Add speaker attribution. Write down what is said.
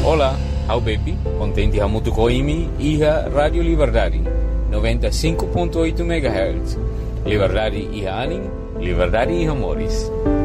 Speaker 1: Olá, how baby, contente hamutu koimi iha Radio Liberdade, 95.8 MHz. Liberdade iha aning, liberdade iha moris.